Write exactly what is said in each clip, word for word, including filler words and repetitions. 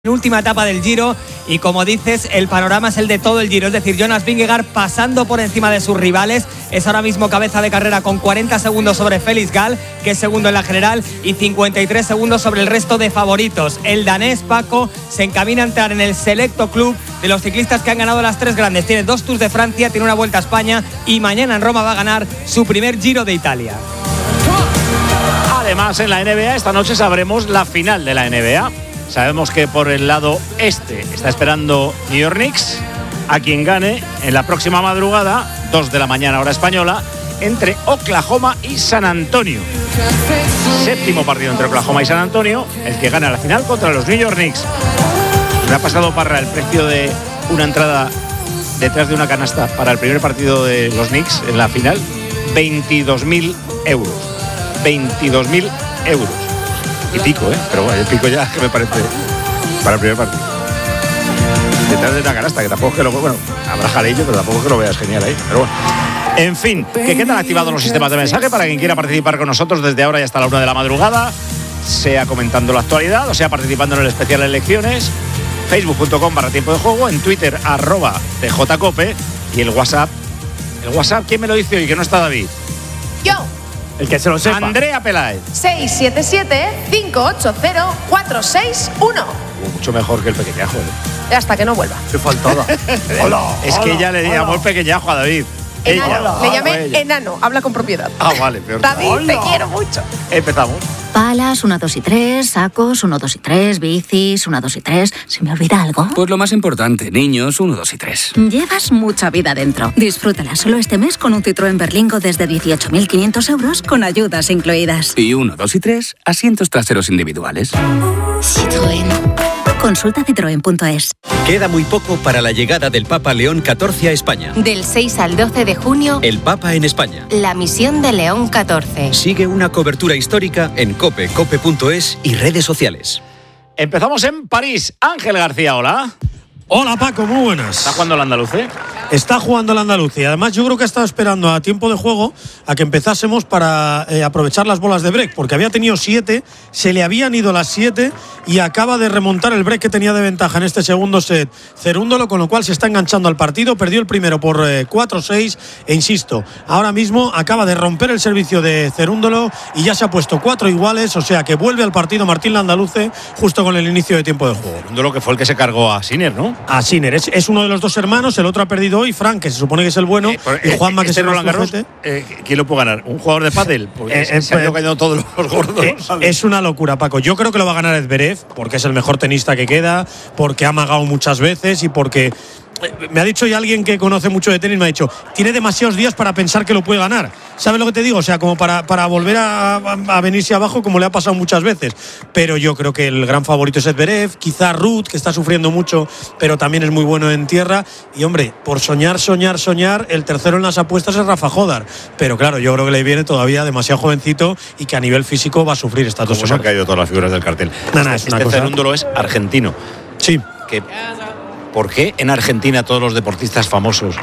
Última etapa del Giro y como dices, el panorama es el de todo el Giro, es decir, Jonas Vingegaard pasando por encima de sus rivales, es ahora mismo cabeza de carrera con cuarenta segundos sobre Félix Gall, que es segundo en la general, y cincuenta y tres segundos sobre el resto de favoritos. El danés Paco se encamina a entrar en el selecto club de los ciclistas que han ganado las tres grandes. Tiene dos Tours de Francia, tiene una Vuelta a España y mañana en Roma va a ganar su primer Giro de Italia. Además, en la N B A esta noche sabremos la final de la N B A. Sabemos que por el lado este está esperando New York Knicks a quien gane en la próxima madrugada, dos de la mañana hora española, entre Oklahoma y San Antonio. Séptimo partido entre Oklahoma y San Antonio, el que gana la final contra los New York Knicks. Le ha pasado Parra el precio de una entrada detrás de una canasta para el primer partido de los Knicks en la final, veintidós mil euros. veintidós mil euros. Y pico, ¿eh? Pero bueno, el pico ya que me parece para el primer partido. Detrás de una canasta, que tampoco es que lo... Bueno, habrá jaleillo, pero tampoco es que lo veas genial ahí. Pero bueno. En fin, que quedan activados los sistemas de mensaje para quien quiera participar con nosotros desde ahora y hasta la una de la madrugada, sea comentando la actualidad o sea participando en el especial Elecciones, facebook.com barra tiempo de juego, en Twitter, arroba djcope, y el WhatsApp. El WhatsApp, ¿quién me lo dice hoy? Que no está David. Yo. El que se lo sepa. Andrea Peláez. seis siete siete, cinco ocho cero, cuatro seis uno. Mucho mejor que el pequeñajo, ¿eh? Hasta que no vuelva. Qué faltada. Hola. Es que ella le llamó el pequeñajo a David. Enano. Ella. Le llamé ella. enano. Habla con propiedad. Ah, vale. Peor. David, Hola. te quiero mucho. Empezamos. Palas, uno, dos y tres, sacos, uno, dos y tres, bicis, uno, dos y tres. ¿Se me olvida algo? Pues lo más importante, niños, uno, dos y tres. Llevas mucha vida dentro. Disfrútala solo este mes con un Citroën Berlingo desde dieciocho mil quinientos euros con ayudas incluidas. Y uno, dos y tres, asientos traseros individuales. Citroën. Consulta citroen punto es. Queda muy poco para la llegada del Papa León catorce a España. Del seis al doce de junio, El Papa en España. la misión de León catorce. Sigue una cobertura histórica en cope, cope punto es y redes sociales. Empezamos en París. Ángel García, hola. Hola Paco, muy buenas. ¿Está jugando el andaluz, eh? Está jugando el andaluz y además yo creo que ha estado esperando a tiempo de juego a que empezásemos para eh, aprovechar las bolas de break, porque había tenido siete, se le habían ido las siete y acaba de remontar el break que tenía de ventaja en este segundo set Cerúndolo, con lo cual se está enganchando al partido. Perdió el primero por eh, cuatro seis e insisto, ahora mismo acaba de romper el servicio de Cerúndolo y ya se ha puesto cuatro iguales, o sea que vuelve al partido Martín Landaluce justo con el inicio de tiempo de juego. Cerúndolo, que fue el que se cargó a Sinner, ¿no? A Sinner, es, es uno de los dos hermanos, el otro ha perdido hoy, Frank, que se supone que es el bueno, eh, por, y Juanma, eh, que este es el Roland Garros, flojete. eh, ¿Quién lo puede ganar? ¿Un jugador de pádel? Pues eh, se, eh, se han ido cayendo todos los gordos. Eh, es una locura, Paco. Yo creo que lo va a ganar Zverev, porque es el mejor tenista que queda, porque ha amagado muchas veces y porque... Me ha dicho ya alguien que conoce mucho de tenis, me ha dicho, tiene demasiados días para pensar que lo puede ganar. ¿Sabes lo que te digo? O sea, como para, para volver a, a, a venirse abajo, como le ha pasado muchas veces. Pero yo creo que el gran favorito es Zverev, quizá Ruud, que está sufriendo mucho, pero también es muy bueno en tierra. Y hombre, por soñar, soñar, soñar, el tercero en las apuestas es Rafa Jodar. Pero claro, yo creo que le viene todavía demasiado jovencito y que a nivel físico va a sufrir estas dos semanas. semanas. Se han caído todas las figuras del cartel. No, no, es este una cosa... Cerúndolo es argentino. Sí. Que... ¿Por qué en Argentina todos los deportistas famosos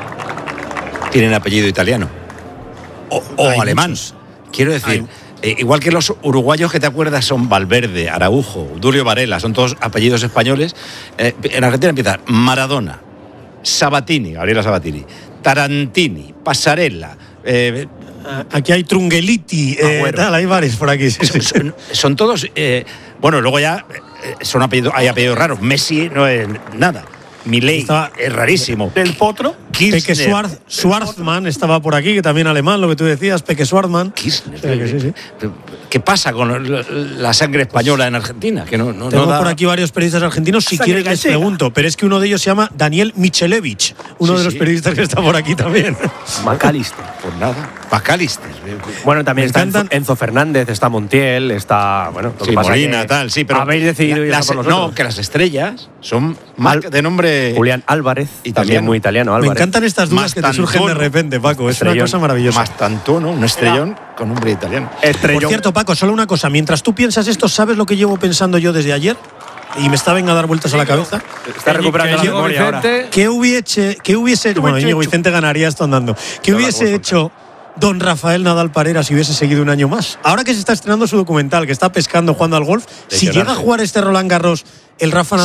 tienen apellido italiano? O, o alemán. Muchos. Quiero decir, eh, igual que los uruguayos que te acuerdas son Valverde, Araujo, Dulio Varela, son todos apellidos españoles. Eh, en Argentina empiezan Maradona, Sabatini, Gabriela Sabatini, Tarantini, Pasarella. Eh, Aquí hay Trungeliti, eh, tal, hay varios por aquí. Sí, son, sí. Son, son todos, eh, bueno, luego ya eh, son apellidos, hay apellidos raros. Messi no es nada. Milei estaba, es rarísimo. ¿Del Potro? Kirchner. Peque Schwarz, Schwarzman estaba por aquí, que también alemán, lo que tú decías, Peque Schwarzman. Kirchner. Que sí, sí. ¿Qué pasa con la sangre española en Argentina? Que no, no, Tengo no da... por aquí varios periodistas argentinos, si quieres les pregunto, pero es que uno de ellos se llama Daniel Michelevich, uno sí, de los sí. periodistas que está por aquí también. Macalister. Por nada. Macalister. Bueno, también Me está encantan... Enzo Fernández, está Montiel, está... Bueno, sí, Molina, que tal, sí, pero... Habéis decidido ir las, a por los No, otros. que las estrellas son Al, de nombre... Julián Álvarez, italiano. También muy italiano, Álvarez. Me encantan estas dudas que te surgen de repente, Paco, es estrellón. Una cosa maravillosa. Mastantuono, un estrellón Era. con nombre italiano. Estrellón. Por cierto, Paco, solo una cosa, mientras tú piensas esto, ¿sabes lo que llevo pensando yo desde ayer? Y me está venga a dar vueltas a la cabeza. Está recuperando la memoria ahora. ¿Qué hubiese, qué hubiese hecho? Bueno, Íñigo Vicente ganaría esto andando. ¿Qué hubiese hecho don Rafael Nadal Parera si hubiese seguido un año más? Ahora que se está estrenando su documental, que está pescando, jugando al golf, si llega a jugar este Roland Garros, el Rafa